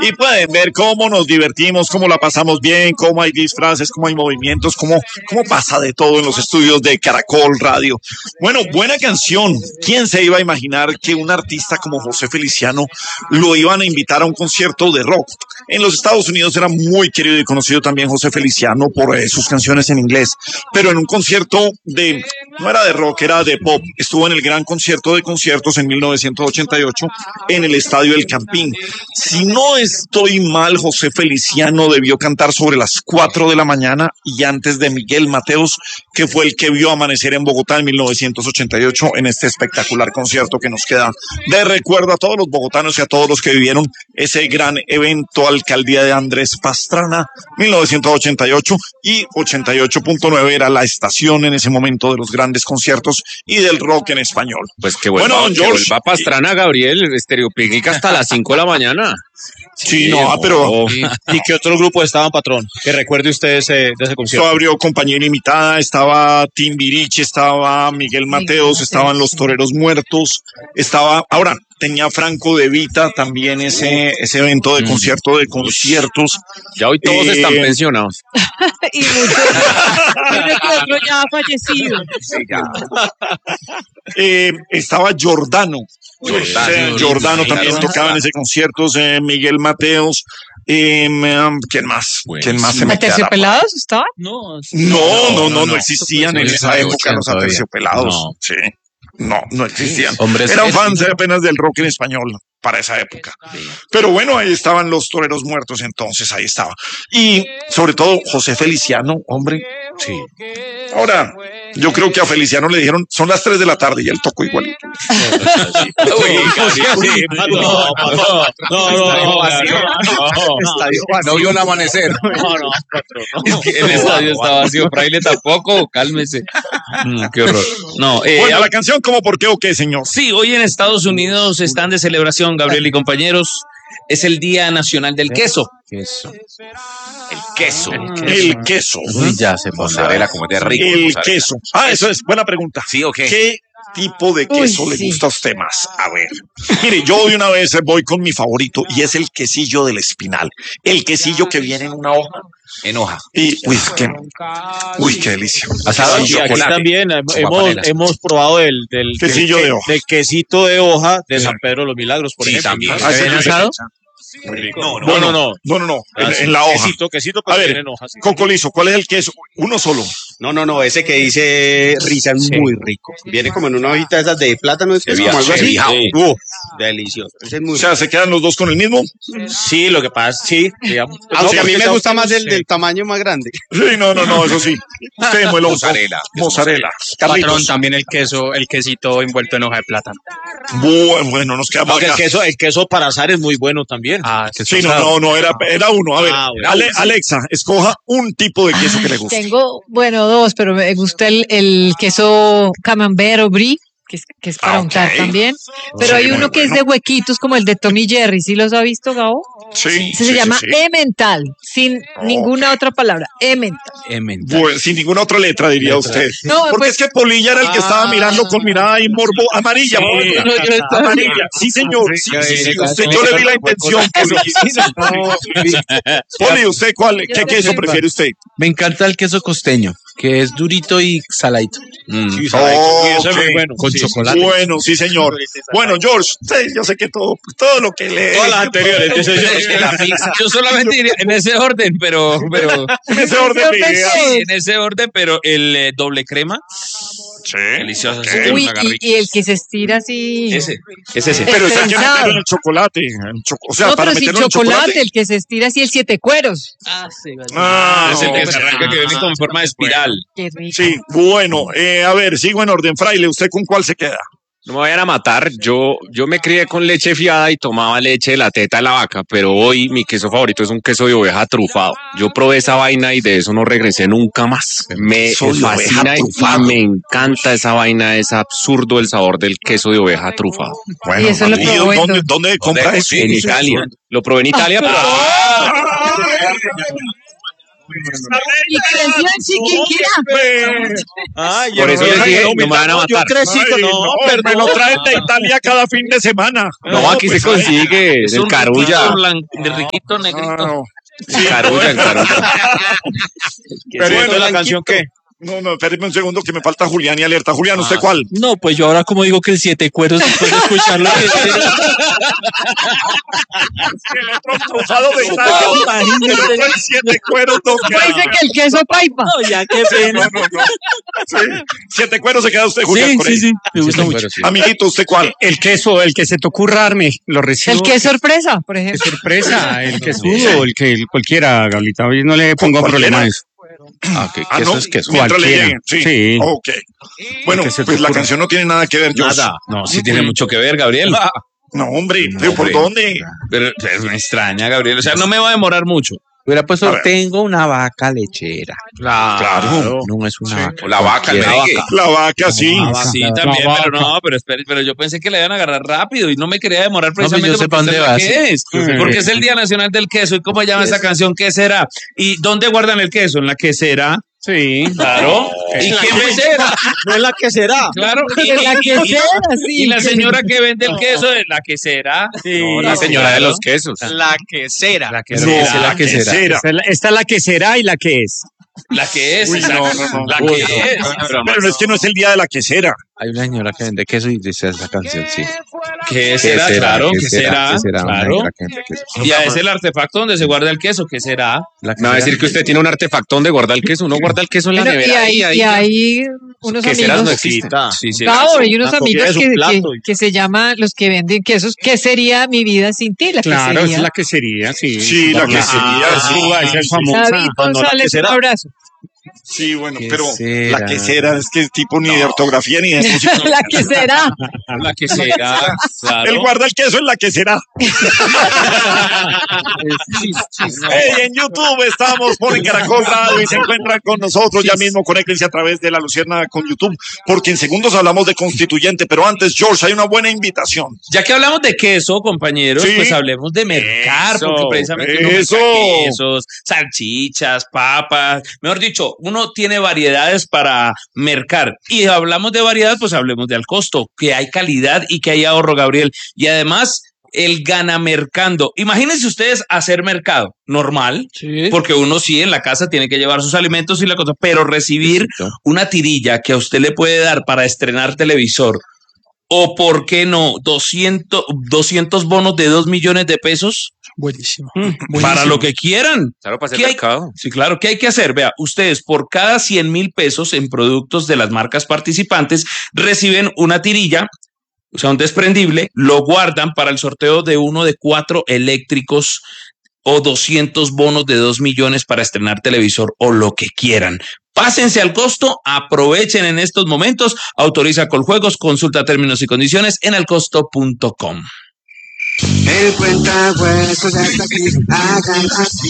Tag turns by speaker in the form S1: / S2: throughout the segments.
S1: y pueden ver cómo nos divertimos, cómo la pasamos bien, cómo hay disfraces, cómo hay movimientos, cómo pasa de todo en los estudios de Caracol Radio. Bueno, buena canción. ¿Quién se iba a imaginar que un artista como José Feliciano lo iban a invitar a un concierto de rock? En los Estados Unidos era muy querido y conocido también José Feliciano por sus canciones en inglés, pero en un concierto no era de rock, era de pop. Estuvo en el gran concierto de conciertos en 1988 en el Estadio El Campín. Si no estoy mal, José Feliciano debió cantar sobre las 4 de la mañana y antes de Miguel Mateos, que fue el que vio amanecer en Bogotá en 1988 en este espectacular concierto que nos queda de recuerdo a todos los bogotanos y a todos los que vivieron ese gran evento. Alcaldía de Andrés Pastrana, 1988, y 88.9 era la estación en ese momento de los grandes conciertos y del rock en español.
S2: Pues que vuelva,
S1: bueno, George,
S2: va Pastrana, Gabriel, Estéreo Picnic hasta las 5 de la mañana.
S1: Sí, no, pero...
S3: ¿Y qué otro grupo estaban, patrón? Que recuerde usted de ese concierto.
S1: Abrió Compañía Ilimitada, estaba Timbiriche, estaba Miguel Mateos, estaban Los Toreros Muertos, ahora tenía Franco De Vita también ese evento de concierto de conciertos.
S2: Ya hoy todos están pensionados.
S4: Y muchos. Creo que otro ya ha fallecido.
S2: Sí, ya.
S1: Estaba Giordano. Giordano también tocaba en ese concierto, Miguel Mateos. ¿Quién más?
S2: Bueno,
S1: ¿Quién más se me queda?
S4: ¿Aterciopelados estaban?
S1: No existían en esa época los Aterciopelados.
S2: No.
S1: Sí. No existían.
S2: Hombres
S1: eran fans apenas del rock en español para esa época. Pero bueno, ahí estaban Los Toreros Muertos, entonces ahí estaba. Y sobre todo José Feliciano, hombre. Sí. Ahora, yo creo que a Feliciano le dijeron, son las 3 de la tarde y él tocó igualito.
S2: No vio el amanecer. El estadio está vacío. Fraile tampoco, cálmese. Qué horror.
S1: Bueno, la canción, ¿cómo, por qué o qué, señor?
S5: Sí, hoy en Estados Unidos están de celebración, Gabriel y compañeros. Es el Día Nacional del Queso.
S2: El queso.
S1: El queso.
S2: Uy, ya se mozzarella como de rico.
S1: El queso. Eso es buena pregunta.
S2: Sí, ¿o qué?
S1: ¿Qué tipo de queso le gusta a usted más? A ver. Mire, yo de una vez voy con mi favorito y es el quesillo del Espinal. El quesillo que viene en una hoja.
S2: En hoja.
S1: Y, qué delicia.
S2: Asado
S3: Aquí
S2: chocolate.
S3: también hemos probado del
S1: quesillo de hoja.
S3: del quesito de hoja de San Pedro de los Milagros, por ejemplo.
S2: También.
S5: ¿Bien asado?
S3: No.
S1: En la hoja.
S3: Quesito,
S1: A
S3: pero
S1: ver,
S3: tiene hoja. Sí.
S1: Cocolizo, ¿cuál es el queso? Uno solo.
S6: No, ese que dice Risa es muy rico. Viene como en una hojita de esas de plátano, es como algo así. Delicioso. Ese es muy
S1: O sea, ¿se quedan los dos con el mismo?
S3: Sí, lo que pasa, sí, digamos.
S6: Aunque a mí me gusta más
S3: el
S6: del tamaño más grande.
S1: Sí, no, eso sí. Usted muelo mozzarella.
S7: Patrón,
S1: Carlitos.
S7: también el quesito envuelto en hoja de plátano.
S1: Bueno, nos quedamos
S3: Aunque
S1: acá.
S3: el queso para asar es muy bueno también.
S1: Sí, no, era uno. A ver,
S3: bueno.
S1: Alexa, escoja un tipo de queso que le guste.
S4: Tengo, dos, pero me gusta el queso camembert o brie, que es para untar también. Pero hay uno que es de huequitos, como el de Tommy Jerry. ¿Sí los ha visto, Gabo?
S1: Sí.
S4: Se llama Emmental, sin ninguna otra palabra. Emmental.
S1: Bueno, sin ninguna otra letra, diría usted.
S4: No,
S1: Porque
S4: pues-
S1: es que Polilla era el que estaba mirando con mirada y morbo amarilla. Amarilla. Sí, señor. Sí. Yo le vi la intención, Poli. Poli, ¿usted qué queso prefiere usted?
S8: Me encanta el queso costeño, que es durito y saladito.
S3: Eso es muy bueno.
S8: Con chocolate.
S1: Bueno, sí, señor. Bueno, George, yo sé que todo lo que lee.
S3: Todas las anteriores.
S5: Yo solamente diría en ese orden, pero
S1: En ese orden de ideas.
S5: sí, en ese orden, pero el doble crema,
S1: Sí.
S5: delicioso.
S1: Ok.
S5: así que
S4: Uy,
S5: me agarré.
S4: y el que se estira así.
S5: Ese.
S1: Pero eso hay que
S4: Prensado.
S1: meterlo en el chocolate. O sea,
S4: No,
S1: para
S4: pero sin
S1: meterlo en
S4: chocolate, el que se estira así, el 7 cueros.
S5: Es el que se arranca, que viene con forma de espiral.
S4: Qué rico.
S1: Sí, bueno, a ver, sigo en orden. Fraile, ¿usted con cuál se queda?
S2: No me vayan a matar. Yo me crié con leche fiada y tomaba leche de la teta de la vaca, pero hoy mi queso favorito es un queso de oveja trufado. Yo probé esa vaina y de eso no regresé nunca más. Me
S1: Queso de
S2: fascina
S1: oveja
S2: y
S1: trufado.
S2: me encanta esa vaina. Es absurdo el sabor del queso de oveja trufado.
S4: Y eso lo
S1: ¿y
S4: probó en
S1: dónde compra eso?
S2: En Italia. Lo probé en Italia, pero
S4: Y creció en Chiquinquirá.
S6: Ay,
S2: Por eso les dije, no me van a matar.
S6: Yo crecí con... No,
S1: me lo traen de Italia cada fin de semana.
S2: No, aquí se consigue,
S5: Es
S2: en
S5: un
S2: Carulla.
S5: de riquito negrito.
S2: En Carulla, en Carulla.
S1: Pero bueno,
S6: ¿la canción qué?
S1: No, espéreme un segundo que me falta Julián y alerta. Julián, ¿usted cuál?
S8: No, pues yo ahora como digo que el Siete Cueros después de escucharlo.
S1: El otro cruzado de Italia. Pero el Siete Cueros no queda.
S4: Dice que el queso paipa.
S8: No, ya qué pena.
S1: No. Sí. Siete Cueros se queda usted, Julián. con él.
S8: Sí, me gusta mucho.
S1: Amiguito, ¿usted cuál?
S9: El queso, el que se te ocurra darme, lo recibo.
S4: El que es sorpresa, por
S9: Qué
S4: ejemplo.
S9: sorpresa, el quesudo, cualquiera, Gablita. Hoy no le pongo problema a eso.
S2: Queso es queso.
S1: Mientras le
S9: Cualquiera.
S1: lleguen. Sí.
S9: Sí.
S1: Ok. Bueno,
S9: Que se te
S1: pues la
S9: ocurra.
S1: canción no tiene nada que ver, George.
S5: Nada. No, sí tiene mucho que ver, Gabriel.
S1: No, hombre, ¿pero por
S5: hombre.
S1: dónde?
S5: Pero me extraña, Gabriel. O sea, no me va a demorar mucho.
S8: Hubiera puesto,
S1: A ver.
S8: tengo una vaca lechera.
S1: Claro.
S8: No es una vaca.
S2: O la vaca, el merengue.
S1: La vaca, sí.
S5: Sí, también, pero no, pero espere, pero yo pensé que le iban a agarrar rápido y no me quería demorar
S8: pues
S5: precisamente
S8: yo sé
S5: porque
S8: pa'
S5: sé
S8: dónde
S5: la
S8: vas.
S5: que es.
S8: Yo sé
S5: Porque
S8: que-
S5: es el Día Nacional del Queso. ¿Y cómo llama esa canción? ¿Qué será? ¿Y dónde guardan el queso? ¿En la quesera?
S9: Sí.
S5: Claro. ¿Y quién vende?
S6: No es la que será.
S5: Claro.
S4: En la quesera, sí.
S5: Y la señora que vende el queso es la quesera.
S2: No, la señora de los quesos.
S6: La quesera.
S5: La que
S1: No,
S5: será.
S1: la quesera.
S9: Esta es la que será y la que es.
S5: La que es.
S1: Uy, no.
S5: La
S1: Uy,
S5: que es.
S1: Pero es que no es el día de la quesera.
S8: Hay una señora que vende queso y dice esa canción, sí.
S5: ¿Qué será? Claro, ¿qué será?
S8: Una
S5: Claro.
S8: señora que vende queso.
S5: Y es el artefacto donde se guarda el queso. ¿Qué será?
S8: La que
S2: Me va a
S8: será.
S2: decir que usted tiene un artefacto donde guarda el queso. Uno guarda el queso en la
S4: Bueno,
S2: nevera.
S4: y hay unos
S2: Queseras no
S4: amigos.
S2: existen.
S5: Sí, sí.
S4: Gabo, hay unos
S6: una
S4: amigos
S6: cogida de su plato.
S4: que se llaman los que venden quesos. ¿Qué sería mi vida sin ti? La
S9: Claro,
S4: quesería.
S9: es la quesería, sí.
S1: Sí, la quesería, sí.
S9: Esa es famosa.
S4: David
S6: no, la
S4: González, un
S6: quesera.
S4: abrazo.
S1: Sí, bueno,
S8: ¿Qué
S1: pero
S8: será?
S1: la quesera es que tipo ni de ortografía ni de música.
S4: La que será.
S5: La que será. Claro.
S1: Él guarda el queso en la quesera. Hey, en YouTube estamos por en Caracol Radio y se encuentran con nosotros ya mismo. Conéctense a través de La Luciérnaga con YouTube, porque en segundos hablamos de constituyente. Pero antes, George, hay una buena invitación.
S5: Ya que hablamos de queso, compañeros,
S1: Sí.
S5: pues hablemos de mercar,
S1: Eso,
S5: porque precisamente uno
S1: eso.
S5: merca quesos, salchichas, papas, mejor dicho, uno tiene variedades para mercar. Y hablamos de variedad, pues hablemos de al costo, que hay calidad y que hay ahorro, Gabriel. Y además, el gana mercando. Imagínense ustedes hacer mercado normal, porque uno sí en la casa tiene que llevar sus alimentos y la cosa, pero recibir una tirilla que a usted le puede dar para estrenar televisor, o por qué no, 200 bonos de 2 millones de pesos
S8: Buenísimo.
S5: para lo que quieran.
S2: Claro, para hacer
S5: ¿Qué hay?
S2: mercado.
S5: Sí, claro, ¿qué hay que hacer? Vea, ustedes por cada 100,000 pesos en productos de las marcas participantes reciben una tirilla, o sea, un desprendible, lo guardan para el sorteo de uno de 4 eléctricos o 200 bonos de 2 millones para estrenar televisor o lo que quieran. Pásense al costo, aprovechen en estos momentos, autoriza Coljuegos, consulta términos y condiciones en alcosto.com.
S10: El cuentahuesos ya está aquí, hagan así,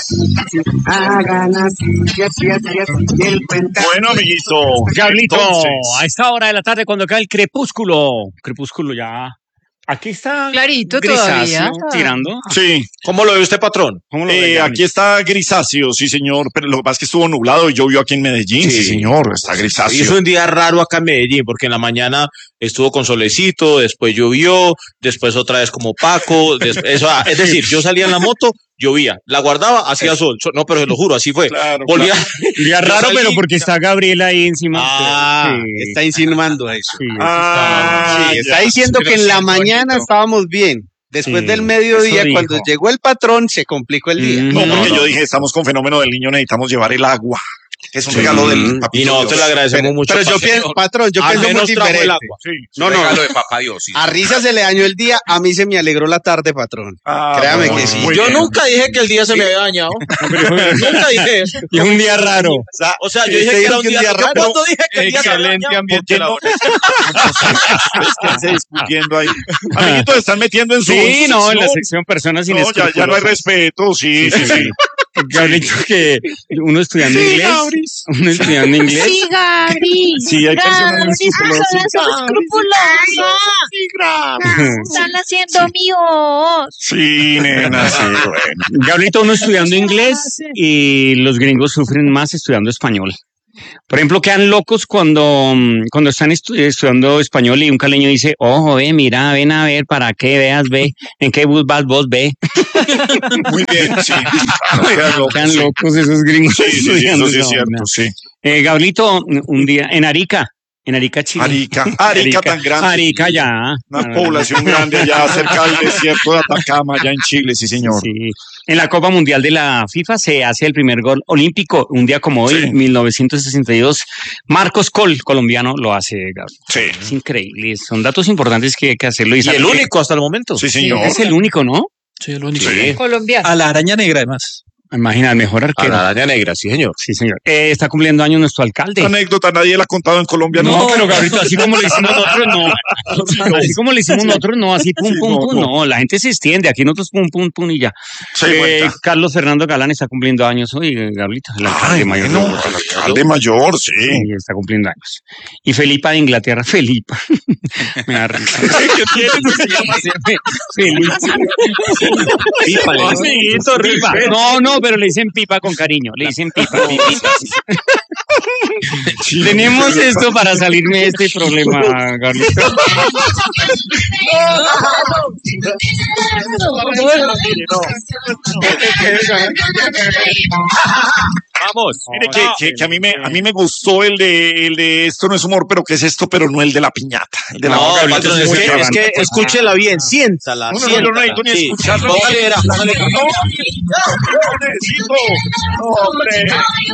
S10: hagan así, y así, así, así, y el cuentahuesos.
S1: Bueno, amiguito.
S9: Gablito,
S1: Entonces,
S9: a esta hora de la tarde cuando cae el crepúsculo ya. Aquí está
S4: Clarito
S9: grisáceo,
S4: todavía.
S9: tirando.
S1: sí.
S6: ¿Cómo lo ve usted, patrón?
S9: ¿Cómo lo ve,
S1: Aquí está grisáceo, sí, señor. Pero lo que pasa es que estuvo nublado y llovió aquí en Medellín. Sí, señor. Está grisáceo.
S6: Hizo un día raro acá en Medellín, porque en la mañana estuvo con solecito, después llovió, después otra vez como opaco. Es decir, yo salía en la moto, llovía, la guardaba, hacía sol. No, pero se lo juro, así fue.
S1: Claro,
S6: Volvía.
S9: Día
S6: Yo
S9: raro,
S6: salí-
S9: pero porque está Gabriela ahí encima.
S6: Ah,
S9: Sí.
S6: está insinuando eso.
S9: Sí,
S1: Ah,
S6: Sí,
S1: ya.
S6: está diciendo que en la mañana estábamos bien. Después
S9: Sí,
S6: del mediodía,
S9: eso
S6: cuando
S9: dijo.
S6: llegó el patrón, se complicó el día.
S1: No, porque yo dije, estamos con fenómeno del niño, necesitamos llevar el agua. Que es un regalo del papito.
S6: Y nosotros
S1: Dios.
S6: le agradecemos mucho.
S10: Pero yo
S6: al
S10: pienso, patrón, yo
S6: Al
S10: pienso muy
S6: menos trajo el
S10: diferente.
S6: agua.
S1: Sí.
S6: No, no,
S2: Regalo de papá Dios. sí.
S10: A Risa se le dañó el día, a mí se me alegró la tarde, patrón.
S1: Ah,
S10: Créame
S1: bueno,
S10: que sí.
S1: muy
S6: Yo
S1: bien.
S6: nunca dije que el día se me había dañado. Nunca dije eso.
S9: Y es un día raro.
S6: O sea, yo dije que era un día raro. Yo cuando dije que el día se me había
S5: Excelente
S6: dañado.
S5: ambiente
S1: ¿Por qué
S5: laboral.
S1: Es que se discutiendo ahí. Amiguitos, están metiendo en su.
S9: Sí, no, en la
S1: sección.
S9: sección personas sin
S1: No, ya no hay respeto, sí, sí, sí.
S9: Gabrielito, que uno estudiando inglés. Uno estudiando inglés.
S4: Sí, Gabri.
S1: Sí, hay personas escrupulosas.
S4: Están haciendo mi voz.
S1: Sí, nena, sí, bueno.
S9: Gabrielito, uno estudiando inglés y los gringos sufren más estudiando español. Por ejemplo, quedan locos cuando están estudiando español y un caleño dice, ojo, ve, mira, ven a ver, para qué veas, ve, en qué bus vas vos, ve.
S1: Muy bien, sí.
S9: Quedan locos esos gringos.
S1: Sí, sí,
S9: estudiando
S1: eso sí es
S9: esa
S1: cierto,
S9: vaina.
S1: sí.
S9: Gabrielito, un día en Arica, Chile.
S1: Arica tan grande.
S9: Arica ya.
S1: Una población grande allá cerca del desierto de Atacama, allá en Chile, sí, señor.
S9: Sí. En la Copa Mundial de la FIFA se hace el primer gol olímpico, un día como hoy,
S1: Sí.
S9: 1962. Marcos Col, colombiano, lo hace, Gabriel.
S1: Sí.
S9: Es increíble, son datos importantes que hay que hacerlo.
S6: Y el único hasta el momento.
S1: Sí, señor.
S9: Es el único, ¿no?
S8: Sí, el único.
S1: Sí.
S4: Colombiano.
S8: A la araña negra, además.
S9: Imagina, el mejor
S6: A
S9: arquero.
S6: la araña negra, sí, señor.
S9: Sí, señor. Está cumpliendo años nuestro alcalde.
S1: Esta anécdota nadie la ha contado en Colombia,
S9: No,
S1: ¿no?
S9: pero Gabrielito, así como lo hicimos nosotros, no. Así como lo hicimos nosotros, no. Así pum,
S1: Sí,
S9: pum,
S1: no,
S9: pum,
S1: no.
S9: no. La gente se extiende. Aquí nosotros pum, pum, pum y ya.
S1: Sí, bueno.
S9: Carlos Fernando Galán está cumpliendo años hoy, Gabrielito, el alcalde
S1: Ay,
S9: mayor.
S1: bueno, el alcalde mayor, sí.
S9: Sí, está cumpliendo años. Y Felipa de Inglaterra, Felipa. Me da risa. ¿Qué tiene? Felipa.
S6: Pipa, le dicen.
S9: Amiguito, Ripa. No, pero le dicen pipa con cariño. Le dicen pipa. Tenemos esto para salirme de este problema, Gabrielito.
S6: Vamos.
S1: Mire que a mí me gustó el de esto no es humor, pero ¿qué es esto? Pero no el de la piñata. El de la
S6: No,
S1: piñata
S6: patrón,
S1: es muy
S6: es
S1: cagante.
S6: que escúchela bien, siéntala.
S1: No, yo no necesito ni
S6: Sí.
S1: escucharlo.
S6: Póngale, era, póngale.
S1: No necesito. No, hombre.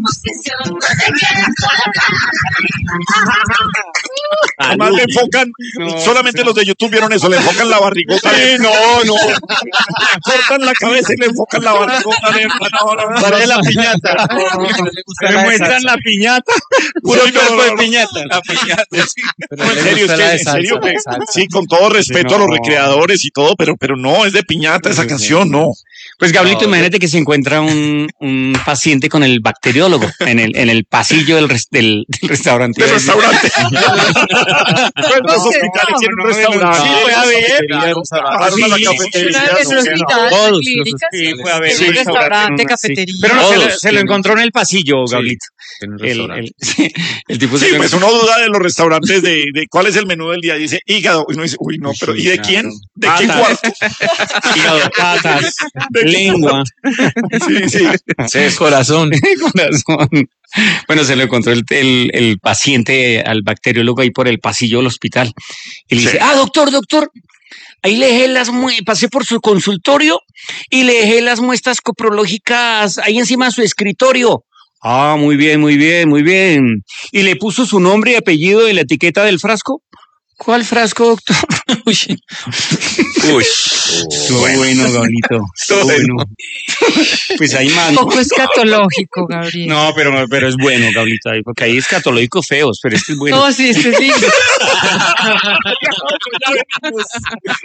S1: Además le enfocan, solamente los de YouTube vieron eso, le enfocan la barrigota. No. Cortan la cabeza y le enfocan la barrigota.
S6: Para la piñata.
S9: Me muestran la piñata.
S1: Puro cuerpo de
S6: piñata.
S1: La piñata. No, en serio, en serio. Sí, con todo respeto a los recreadores y todo, pero no, es de piñata esa canción, no.
S9: Pues Gabrielito, imagínate que se encuentra un paciente con el bacteriólogo en el pasillo del restaurante.
S1: Del restaurante. Pues los hospitales tienen un restaurante.
S9: Sí, puede haber.
S1: Bajaron a la cafetería.
S4: En el hospital,
S6: Todos,
S4: clínicas,
S9: Sí, puede haber.
S4: un restaurante,
S9: Sí.
S4: cafetería.
S9: Pero no,
S6: Todos
S9: se lo encontró en el pasillo, Gabrielito.
S6: En un
S9: El
S6: restaurante.
S9: el tipo
S1: Sí,
S9: se lo
S1: pues uno duda de los restaurantes de cuál es el menú del día. Dice hígado. Y uno dice, uy, no, pero ¿y de quién? ¿De qué
S9: Patas.
S1: cuarto?
S9: hígado, patas, lengua,
S1: Sí.
S8: Corazón.
S9: corazón. Bueno, se lo encontró el paciente al bacteriólogo ahí por el pasillo del hospital. Y le dice, doctor, ahí le dejé pasé por su consultorio y le dejé las muestras coprológicas ahí encima de su escritorio. Ah, muy bien. ¿Y le puso su nombre y apellido en la etiqueta del frasco? ¿Cuál frasco, doctor? Uy. Estuvo bueno, Gabrielito. Estuvo bueno. Pues ahí más.
S4: Un poco escatológico, Gabriel.
S9: No, pero es bueno, Gabrielito, ahí, porque hay escatológicos feos, pero este es bueno.
S4: No, sí, este es lindo.